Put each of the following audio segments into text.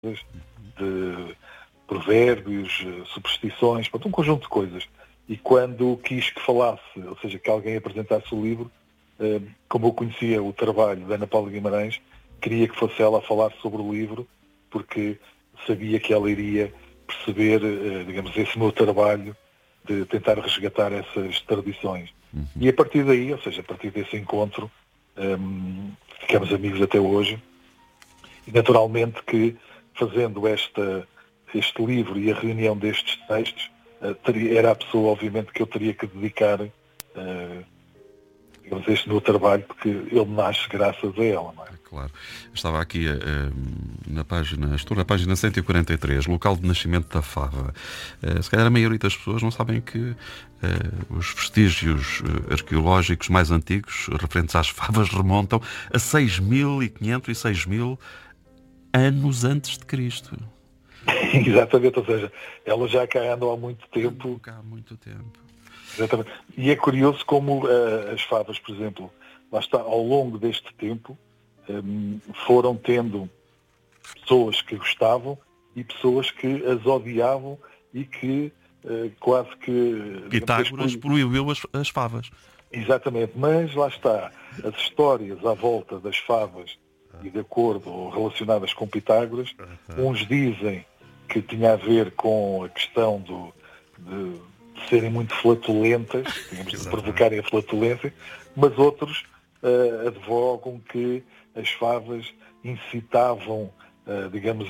de provérbios, superstições, portanto, um conjunto de coisas. E quando quis que falasse, ou seja, que alguém apresentasse o livro, como eu conhecia o trabalho da Ana Paula Guimarães, queria que fosse ela a falar sobre o livro, porque sabia que ela iria perceber, digamos, esse meu trabalho de tentar resgatar essas tradições. E a partir daí, ou seja, a partir desse encontro, ficamos amigos até hoje. E naturalmente que, fazendo este livro e a reunião destes textos, era a pessoa, obviamente, que eu teria que dedicar digamos, este meu trabalho, porque ele nasce graças a ela, não é? Claro. Estava aqui estou na página 143, local de nascimento da fava. Se calhar a maioria das pessoas não sabem que os vestígios arqueológicos mais antigos, referentes às favas, remontam a 6.500 e 6.000 anos antes de Cristo. Exatamente, ou seja, elas já cá andam há muito tempo. Há muito tempo. Exatamente. E é curioso como as favas, por exemplo, lá está, ao longo deste tempo, foram tendo pessoas que gostavam e pessoas que as odiavam e que quase que... Pitágoras proibiu as favas. Exatamente, mas lá está, as histórias à volta das favas e de acordo ou relacionadas com Pitágoras, uns dizem que tinha a ver com a questão de serem muito flatulentas, digamos, de provocarem a flatulência, mas outros advogam que as favas incitavam, digamos,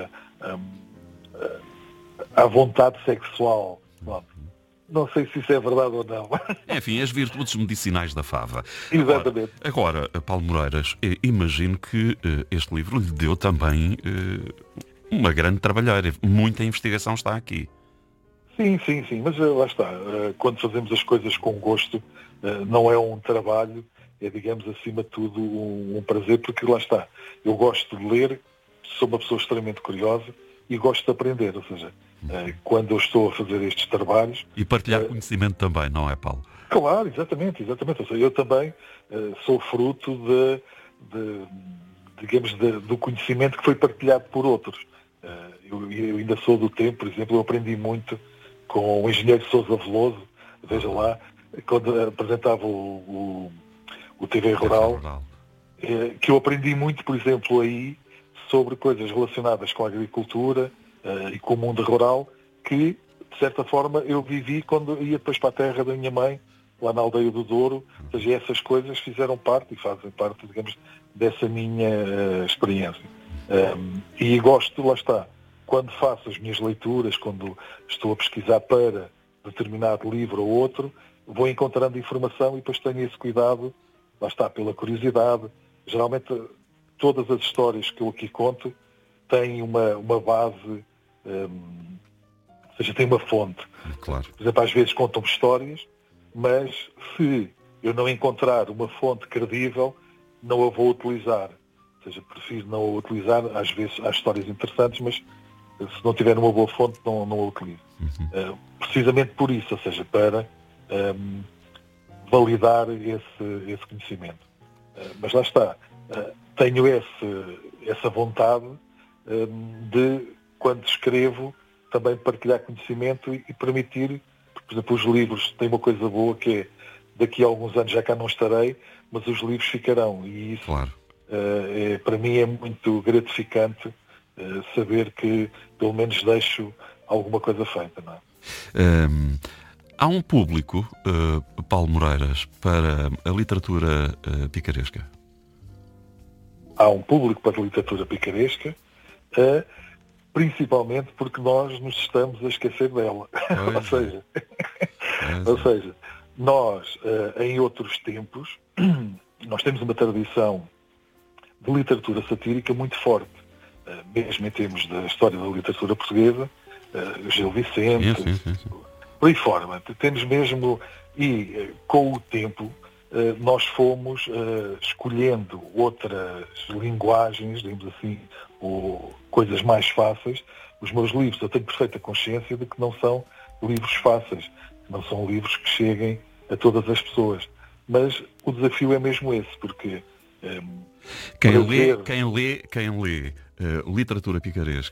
a vontade sexual. Não sei se isso é verdade ou não. Enfim, as virtudes medicinais da fava. Exatamente. Agora, Paulo Moreiras, imagino que este livro lhe deu também uma grande trabalheira. Muita investigação está aqui. Sim, mas lá está. Quando fazemos as coisas com gosto, não é um trabalho, é, digamos, acima de tudo, um prazer, porque lá está. Eu gosto de ler, sou uma pessoa extremamente curiosa e gosto de aprender, ou seja, quando eu estou a fazer estes trabalhos... E partilhar conhecimento também, não é, Paulo? Claro, exatamente. Ou seja, eu também sou fruto do conhecimento que foi partilhado por outros. Eu ainda sou do tempo, por exemplo, eu aprendi muito com o engenheiro Sousa Veloso, veja lá, quando apresentava o TV Rural, que eu aprendi muito, por exemplo, aí, sobre coisas relacionadas com a agricultura e com o mundo rural, que, de certa forma, eu vivi quando ia depois para a terra da minha mãe, lá na aldeia do Douro. Ou seja, essas coisas fizeram parte e fazem parte, digamos, dessa minha experiência. E gosto, lá está, quando faço as minhas leituras, quando estou a pesquisar para determinado livro ou outro, vou encontrando informação e depois tenho esse cuidado, lá está, pela curiosidade. Geralmente, todas as histórias que eu aqui conto têm uma base, ou seja, têm uma fonte. Claro. Por exemplo, às vezes contam-me histórias, mas se eu não encontrar uma fonte credível, não a vou utilizar. Ou seja, prefiro não a utilizar. Às vezes há histórias interessantes, mas se não tiver uma boa fonte, não a utilizo. Precisamente por isso, ou seja, para validar esse conhecimento. Mas lá está. Tenho essa vontade de, quando escrevo, também partilhar conhecimento e permitir, por exemplo, os livros têm uma coisa boa que é, daqui a alguns anos já cá não estarei, mas os livros ficarão. E isso, claro, para mim, é muito gratificante saber que, pelo menos, deixo alguma coisa feita, não é? Há um público, Paulo Moreiras, para a literatura picaresca? Há um público para a literatura picaresca, principalmente porque nós nos estamos a esquecer dela. Ou seja, nós, em outros tempos, nós temos uma tradição de literatura satírica muito forte, mesmo em termos da história da literatura portuguesa, Gil Vicente, sim. Por aí fora. Temos mesmo, e com o tempo, nós fomos escolhendo outras linguagens, digamos assim, ou coisas mais fáceis. Os meus livros, eu tenho perfeita consciência de que não são livros fáceis, não são livros que cheguem a todas as pessoas. Mas o desafio é mesmo esse, porque... Quem lê literatura picaresca